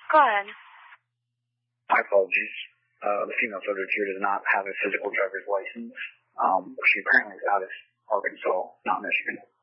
Go ahead. My apologies. The female subject here does not have a physical driver's license. She apparently is out of Arkansas, not Michigan.